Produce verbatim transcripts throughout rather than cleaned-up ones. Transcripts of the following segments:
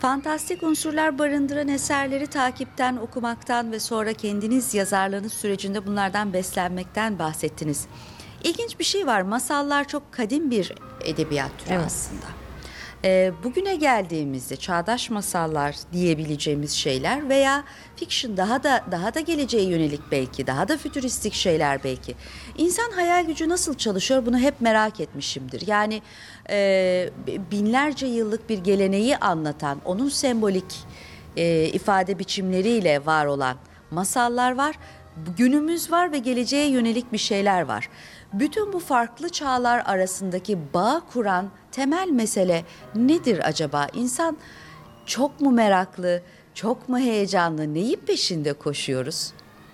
Fantastik unsurlar barındıran eserleri takipten, okumaktan ve sonra kendiniz yazarlığınız sürecinde bunlardan beslenmekten bahsettiniz. İlginç bir şey var. Masallar çok kadim bir edebiyat türü Evet. aslında. Ee, bugüne geldiğimizde çağdaş masallar diyebileceğimiz şeyler veya fiction daha da daha da geleceğe yönelik belki daha da fütüristik şeyler belki. İnsan hayal gücü nasıl çalışıyor bunu hep merak etmişimdir. Yani e, binlerce yıllık bir geleneği anlatan onun sembolik e, ifade biçimleriyle var olan masallar var. Günümüz var ve geleceğe yönelik bir şeyler var. Bütün bu farklı çağlar arasındaki bağ kuran temel mesele nedir acaba? İnsan çok mu meraklı, çok mu heyecanlı, neyin peşinde koşuyoruz?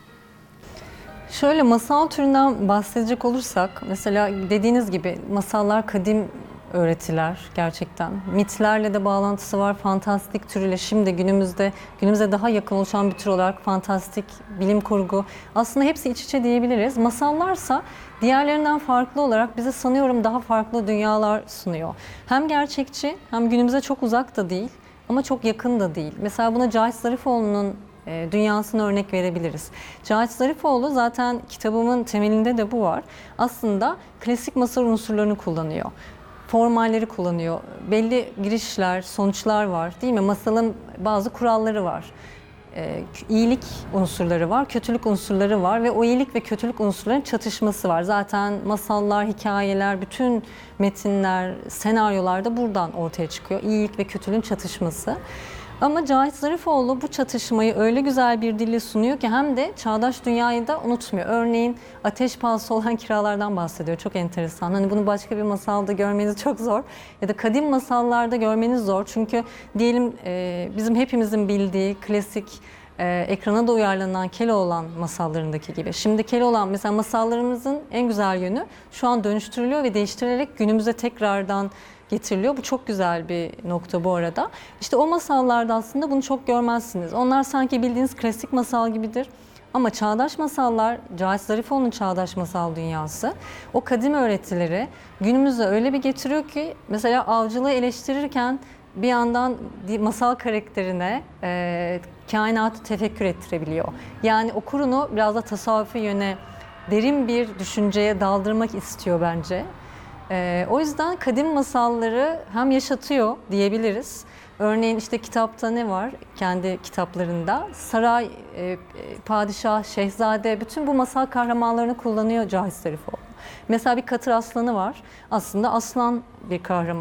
Şöyle masal türünden bahsedecek olursak, mesela dediğiniz gibi masallar kadim öğretiler gerçekten. Mitlerle de bağlantısı var, fantastik türüyle şimdi günümüzde günümüze daha yakın oluşan bir tür olarak fantastik, bilim kurgu aslında hepsi iç içe diyebiliriz. Masallarsa diğerlerinden farklı olarak bize sanıyorum daha farklı dünyalar sunuyor. Hem gerçekçi hem günümüze çok uzak da değil ama çok yakın da değil. Mesela buna Cahit Zarifoğlu'nun e, dünyasını örnek verebiliriz. Cahit Zarifoğlu zaten kitabımın temelinde de bu var. Aslında klasik masal unsurlarını kullanıyor. Formalleri kullanıyor. Belli girişler, sonuçlar var değil mi? Masalın bazı kuralları var. Ee, iyilik unsurları var, kötülük unsurları var ve o iyilik ve kötülük unsurlarının çatışması var. Zaten masallar, hikayeler, bütün metinler, senaryolar da buradan ortaya çıkıyor. İyilik ve kötülüğün çatışması. Ama Cahit Zarifoğlu bu çatışmayı öyle güzel bir dille sunuyor ki hem de çağdaş dünyayı da unutmuyor. Örneğin ateş pahası olan kiralardan bahsediyor. Çok enteresan. Hani bunu başka bir masalda görmeniz çok zor. Ya da kadim masallarda görmeniz zor. Çünkü diyelim e, bizim hepimizin bildiği klasik e, ekrana da uyarlanan Keloğlan masallarındaki gibi. Şimdi Keloğlan mesela masallarımızın en güzel yönü şu an dönüştürülüyor ve değiştirilerek günümüze tekrardan getiriliyor. Bu çok güzel bir nokta bu arada. İşte o masallarda aslında bunu çok görmezsiniz. Onlar sanki bildiğiniz klasik masal gibidir. Ama çağdaş masallar, Cahit Zarifoğlu'nun çağdaş masal dünyası, o kadim öğretileri günümüze öyle bir getiriyor ki mesela avcılığı eleştirirken bir yandan masal karakterine e, kainatı tefekkür ettirebiliyor. Yani okurunu biraz da tasavvufi yöne, derin bir düşünceye daldırmak istiyor bence. Ee, o yüzden kadim masalları hem yaşatıyor diyebiliriz. Örneğin işte kitapta ne var kendi kitaplarında? Saray, e, padişah, şehzade bütün bu masal kahramanlarını kullanıyor Cahit Zarifoğlu. Mesela bir Katır Aslanı var. Aslında aslan bir kahraman.